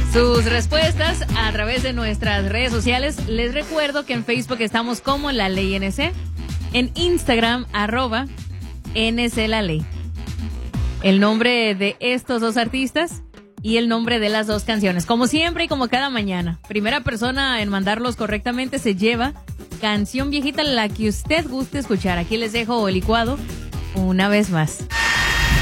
sus respuestas a través de nuestras redes sociales. Les recuerdo que en Facebook estamos como La Ley NC, en Instagram @NC La Ley. El nombre de estos dos artistas y el nombre de las dos canciones. Como siempre y como cada mañana, primera persona en mandarlos correctamente se lleva canción viejita, la que usted guste escuchar. Aquí les dejo el licuado una vez más.